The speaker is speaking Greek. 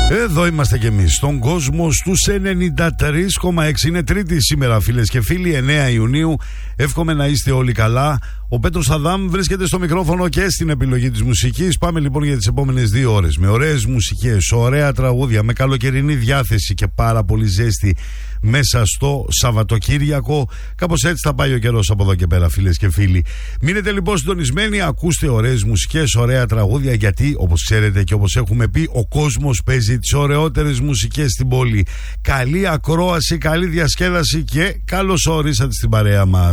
Εδώ είμαστε κι εμείς, στον κόσμο στους 93,6. Είναι Τρίτη σήμερα, φίλες και φίλοι, 9 Ιουνίου. Εύχομαι να είστε όλοι καλά. Ο Πέτρος Αδάμ βρίσκεται στο μικρόφωνο και στην επιλογή της μουσικής. Πάμε λοιπόν για τις επόμενες 2 ώρες με ωραίες μουσικές, ωραία τραγούδια, με καλοκαιρινή διάθεση και πάρα πολύ ζέστη μέσα στο Σαββατοκύριακο. Κάπως έτσι θα πάει ο καιρός από εδώ και πέρα, φίλες και φίλοι. Μείνετε λοιπόν συντονισμένοι, ακούστε ωραίες μουσικές, ωραία τραγούδια, γιατί όπως ξέρετε και όπως έχουμε πει, ο κόσμος παίζει τις ωραιότερες μουσικές στην πόλη. Καλή ακρόαση, καλή διασκέδαση και καλώς ορίσατε στην παρέα μας.